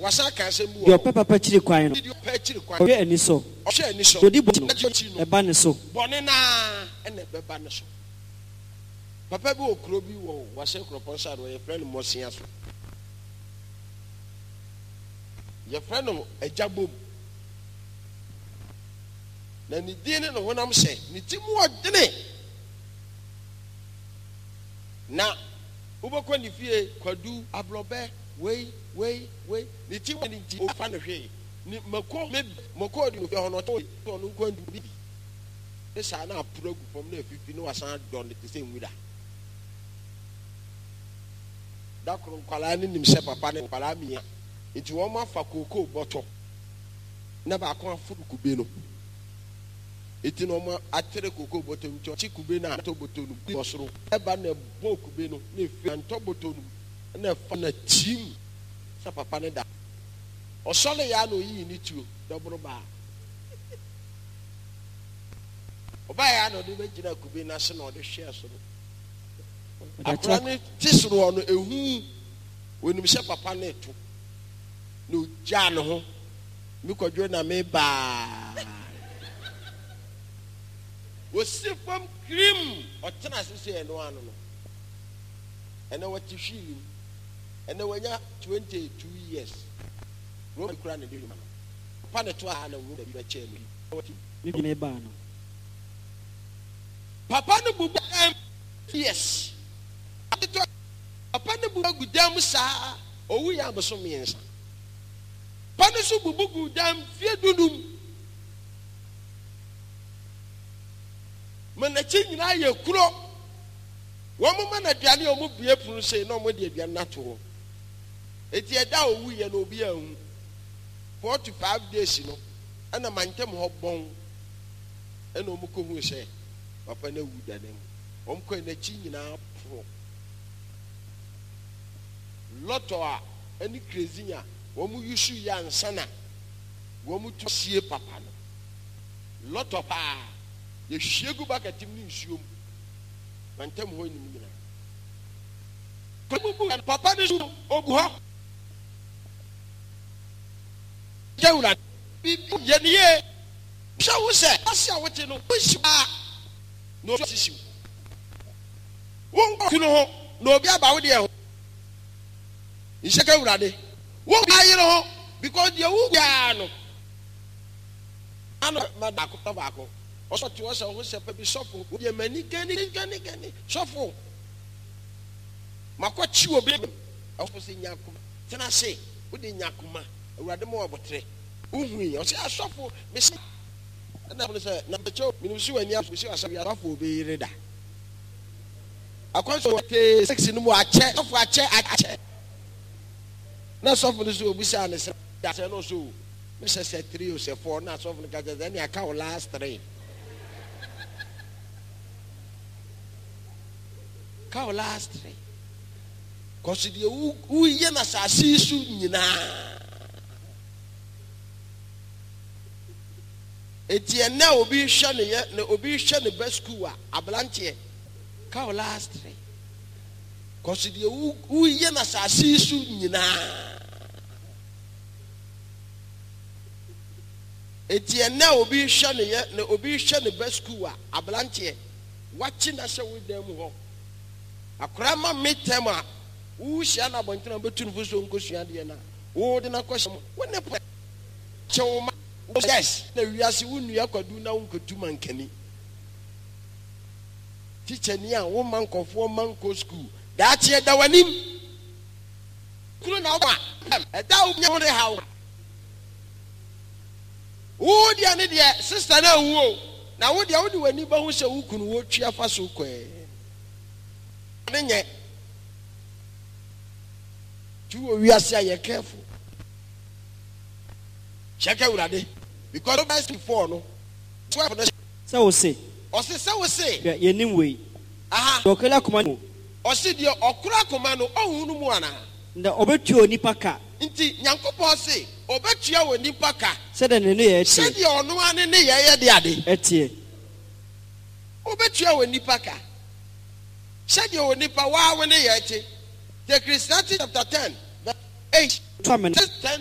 wasa ka asem wo Your papa chiri kwan no. Your papa chiri kwan. Oye ani so. Ohwe ani so. Odi bo no. Eba ne so. Bone na ene beba ne so. Papa bi okro bi wo wase kropon sa do ye friend mo sia so. Ye friend no ajabom. Na ni dine no honam se, ni timu odene. Na ubokwa ni fie kwadu ablobe wei ni timu ni ti ofa no hwe. Ni mako di no fie hono to no kwandu bi. Esa na apuro gu pom na afifi no wasan don te se nwida. Da kro kwala ni nim se papa ne kwala mia. Enti wo ma fa koko boto. Na ba ko afuru kube no. Eti no ma atere koko boto ncho chi kube na to boto no bi osoro. Eba na bo kube no na fi anto boto no na fa na tim. Sa papa ne da. Osole ya no yi ni tuo dobro ba. Oba ya no de begina kube na se no de hwe so. Akra ne tisro no ehu wenim se papa ne to. No jan ho mi kodwo na me ba. Wo sifam cream otena sese no anu no. Ene wati hwili. Ene wanya 22 years. Ro kura ne de ma. Papa ne to a na wu da bi ba che mi. Me ba no. Papa ne bu yes. Papa ne bu gudam sa owu ya boso miensa. Papa ne so bu gudam fie dundum. Manachi nyina ye kuro. Wo mo mana duane o mo bie punu sei na o mo de aduane na to. Eti eda owu ye na obi ahu. 4 to 5 days no. Ana mantem ho bon. Ena o mo ko hu sei. Papa na wu da dem. O mo ko na chi nyina pro. Loto a any crazy nya. Wo mo yusu ya ansana. Wo mo to sie papa no. Loto pa. Ye hwegu bakatim ni nsuom. Mantem ho ni nyina. Papa ni obu ho. Jawla bibi yeniye. Shawu se asia wote no hwa no sisiu. Won ko no ho no obi aba wo de ho. Isheka urade. Won ayiro ho because the wu ya no. Ano madako bako. Also to us who say be suffer. We many gani suffer. Makwachi obi afo se nyakuma. Tena se wo de nyakuma. Urade mo obotre. Uhui o se asofo me se na mo se na becho minimum si wani afo si asabi afo obi reda. Akwanso te 6 no mo ache afo ache. Na sofo no so obi sa ne se da se no so. Me se 3 o se 4 na sofo no ga ga ni aka o last 3. Ka o last 3. Cause the who ye na sa sisu nyina. Eti na obi hwe ne ye na obi hwe ne best school a ablante ka o last 3. Cause the who ye na sa sisu nyina. Eti na obi hwe ne ye na obi hwe ne best school a ablante wachi na hwe wodam ho. Akora ma metem a wo hia na bontina betu no so nkosua de na wo de na kwhyem wo ne po chewma yes na wiase wo nua kwadu na wo nkotu mankani teacher ni a wo mankofo manko school da che da wanim kuro na wo a da wo nyore hawo wo de ane de sister na wo na wo de wani ba hu se wo kunu wo twa fa so kwe nenye tu we are say careful check urade because best before no so say o say ye nim we aha dokela kuma no o say de okura kuma no ohunu mu ana nda obetuo nipa ka nti nyankopɔ say obetua wo nipa ka se de ne ye se de ono ane ne ye de ade etie obetua wo nipa ka se de wo nipa wa wo ne ye ete the Christianity chapter 10 verse 8 2 minutes